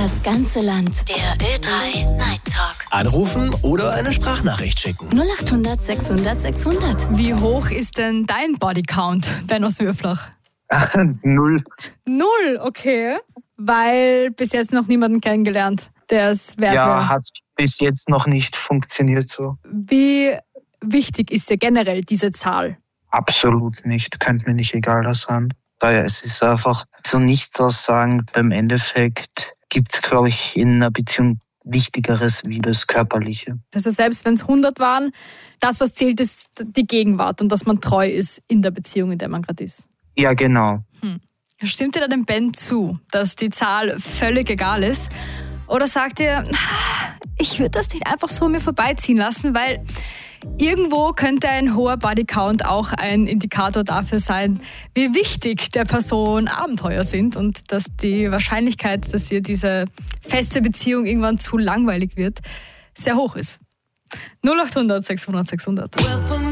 Das ganze Land. Der Ö3 Night Talk. Anrufen oder eine Sprachnachricht schicken. 0800 600 600. Wie hoch ist denn dein Bodycount, Benno Würflach? 0. 0, okay. Weil bis jetzt noch niemanden kennengelernt, der es wert Ja, wäre. hat bis jetzt noch nicht funktioniert so. Wie wichtig ist dir generell diese Zahl? Absolut nicht. Könnte mir nicht egal sein. Daher es ist einfach so nichts aussagend. Im Endeffekt gibt es, glaube ich, in einer Beziehung Wichtigeres wie das Körperliche. Also selbst wenn es 100 waren, das, was zählt, ist die Gegenwart und dass man treu ist in der Beziehung, in der man gerade ist. Ja, genau. Stimmt dir da dem Ben zu, dass die Zahl völlig egal ist? Oder sagt ihr, ich würde das nicht einfach so mir vorbeiziehen lassen, weil irgendwo könnte ein hoher Bodycount auch ein Indikator dafür sein, wie wichtig der Person Abenteuer sind und dass die Wahrscheinlichkeit, dass ihr diese feste Beziehung irgendwann zu langweilig wird, sehr hoch ist. 0800 600 600.